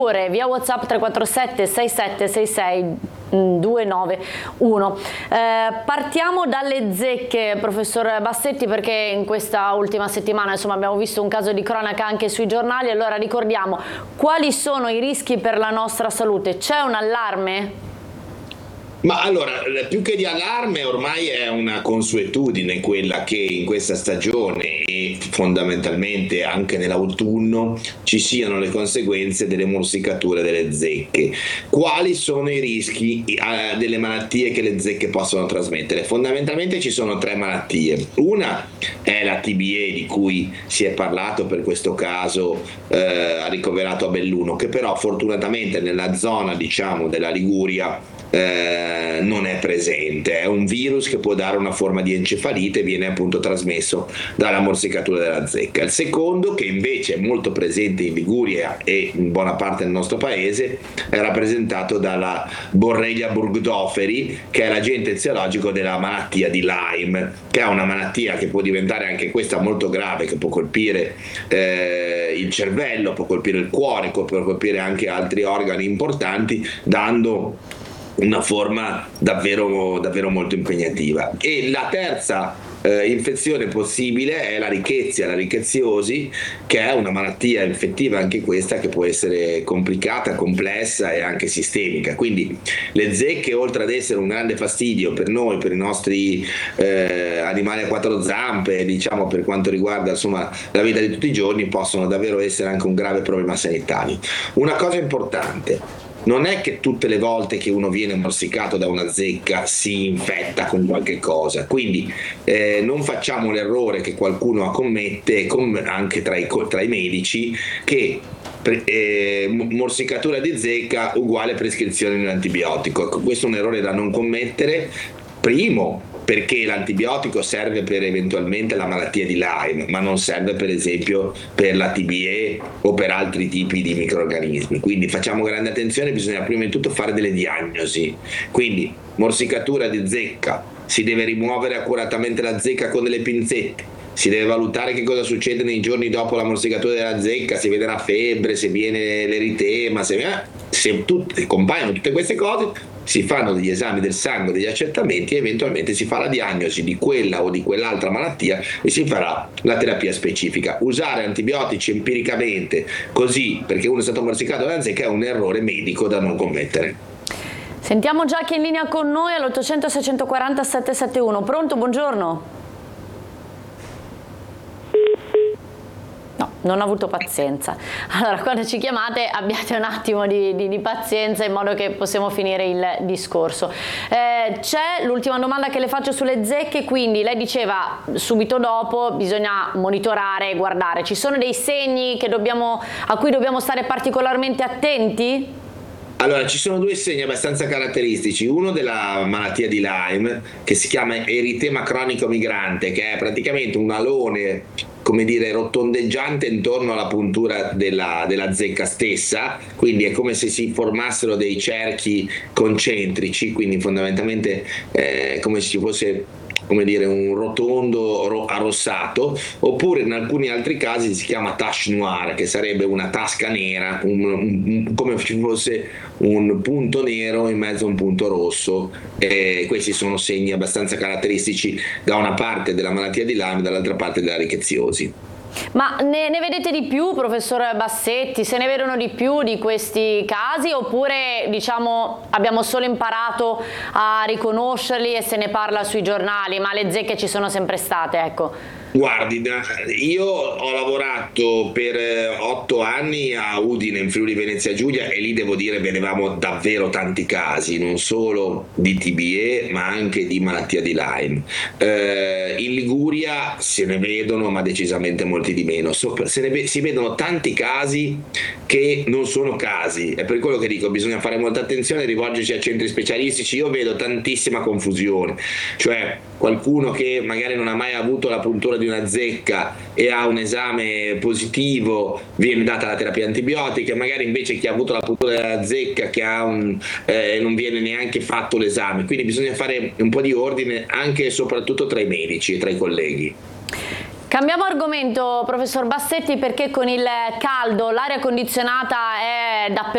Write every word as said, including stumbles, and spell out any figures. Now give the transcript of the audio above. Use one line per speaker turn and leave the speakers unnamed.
via WhatsApp tre quattro sette sei sette sei sei due nove uno. Eh, partiamo dalle zecche, professor Bassetti, perché in questa ultima settimana insomma abbiamo visto un caso di cronaca anche sui giornali. Allora ricordiamo quali sono i rischi per la nostra salute. C'è un allarme?
Ma allora, più che di allarme, ormai è una consuetudine quella che in questa stagione e fondamentalmente anche nell'autunno ci siano le conseguenze delle morsicature delle zecche. Quali sono i rischi eh, delle malattie che le zecche possono trasmettere? Fondamentalmente ci sono tre malattie. Una è la T B E, di cui si è parlato per questo caso eh, ricoverato a Belluno, che però fortunatamente nella zona, diciamo, della Liguria Eh, non è presente. È un virus che può dare una forma di encefalite e viene appunto trasmesso dalla morsicatura della zecca. Il secondo, che invece è molto presente in Liguria e in buona parte del nostro paese, è rappresentato dalla Borrelia burgdorferi, che è l'agente eziologico della malattia di Lyme, che è una malattia che può diventare anche questa molto grave, che può colpire eh, il cervello, può colpire il cuore, può colpire anche altri organi importanti, dando una forma davvero, davvero molto impegnativa. E la terza eh, infezione possibile è la rickettsia, la rickettsiosi, che è una malattia infettiva anche questa che può essere complicata, complessa e anche sistemica. Quindi le zecche, oltre ad essere un grande fastidio per noi, per i nostri eh, animali a quattro zampe, diciamo per quanto riguarda insomma la vita di tutti i giorni, possono davvero essere anche un grave problema sanitario. Una cosa importante: non è che tutte le volte che uno viene morsicato da una zecca si infetta con qualche cosa, quindi eh, non facciamo l'errore che qualcuno commette anche tra i, tra i medici, che eh, morsicatura di zecca uguale prescrizione di un antibiotico. Questo è un errore da non commettere. Primo, perché l'antibiotico serve per eventualmente la malattia di Lyme, ma non serve per esempio per la T B E o per altri tipi di microrganismi. Quindi facciamo grande attenzione, bisogna prima di tutto fare delle diagnosi. Quindi morsicatura di zecca, si deve rimuovere accuratamente la zecca con delle pinzette, si deve valutare che cosa succede nei giorni dopo la morsicatura della zecca, se viene la febbre, se viene l'eritema, se, se tutte, compaiono tutte queste cose, si fanno degli esami del sangue, degli accertamenti e eventualmente si fa la diagnosi di quella o di quell'altra malattia e si farà la terapia specifica. Usare antibiotici empiricamente così perché uno è stato morsicato da una zecca è un errore medico da non commettere.
Sentiamo già chi è in linea con noi all'ottocento seicentoquaranta settecentosettantuno. Pronto, buongiorno. No, non ho avuto pazienza. Allora, quando ci chiamate abbiate un attimo di, di, di pazienza in modo che possiamo finire il discorso. Eh, c'è l'ultima domanda che le faccio sulle zecche, quindi lei diceva subito dopo bisogna monitorare, guardare. Ci sono dei segni che dobbiamo, a cui dobbiamo stare particolarmente attenti?
Allora, ci sono due segni abbastanza caratteristici, uno della malattia di Lyme che si chiama eritema cronico migrante, che è praticamente un alone, come dire, rotondeggiante intorno alla puntura della, della zecca stessa, quindi è come se si formassero dei cerchi concentrici, quindi fondamentalmente eh, come se ci fosse, come dire, un rotondo arrossato, oppure in alcuni altri casi si chiama tache noire, che sarebbe una tasca nera, un, un, come se fosse un punto nero in mezzo a un punto rosso. E questi sono segni abbastanza caratteristici da una parte della malattia di Lyme e dall'altra parte della rickettsiosi.
Ma ne, ne vedete di più, professor Bassetti? Se ne vedono di più di questi casi oppure diciamo abbiamo solo imparato a riconoscerli e se ne parla sui giornali, ma le zecche ci sono sempre state, ecco?
Guardi, io ho lavorato per otto anni a Udine in Friuli Venezia Giulia e lì devo dire vedevamo davvero tanti casi, non solo di T B E ma anche di malattia di Lyme. Eh, in Liguria se ne vedono ma decisamente molti di meno, se ne si vedono tanti casi che non sono casi, è per quello che dico bisogna fare molta attenzione e rivolgersi a centri specialistici. Io vedo tantissima confusione, cioè qualcuno che magari non ha mai avuto la puntura di una zecca e ha un esame positivo, viene data la terapia antibiotica, magari invece chi ha avuto la puntura della zecca che ha un, eh, non viene neanche fatto l'esame, quindi bisogna fare un po' di ordine anche e soprattutto tra i medici e tra i colleghi.
Cambiamo argomento, professor Bassetti, perché con il caldo l'aria condizionata è dappertutto